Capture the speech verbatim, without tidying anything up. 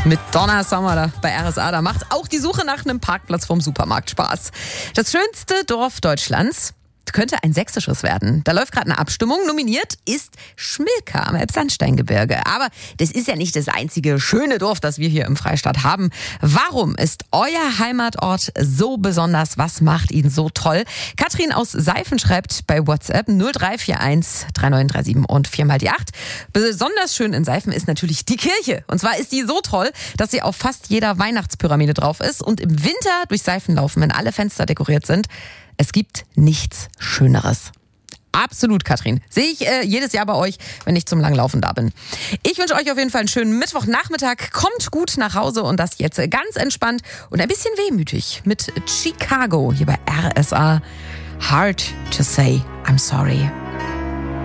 Mit Donna Summer da bei R S A, da macht auch die Suche nach einem Parkplatz vom Supermarkt Spaß. Das schönste Dorf Deutschlands könnte ein sächsisches werden. Da läuft gerade eine Abstimmung. Nominiert ist Schmilka am Elbsandsteingebirge. Aber das ist ja nicht das einzige schöne Dorf, das wir hier im Freistaat haben. Warum ist euer Heimatort so besonders? Was macht ihn so toll? Katrin aus Seifen schreibt bei WhatsApp null drei vier eins drei neun drei sieben und vier mal die acht. Besonders schön in Seifen ist natürlich die Kirche. Und zwar ist die so toll, dass sie auf fast jeder Weihnachtspyramide drauf ist und im Winter durch Seifen laufen, wenn alle Fenster dekoriert sind. Es gibt nichts Schöneres. Absolut, Katrin. Sehe ich äh, jedes Jahr bei euch, wenn ich zum Langlaufen da bin. Ich wünsche euch auf jeden Fall einen schönen Mittwochnachmittag. Kommt gut nach Hause und das jetzt ganz entspannt und ein bisschen wehmütig mit Chicago hier bei R S A. Hard to say I'm sorry.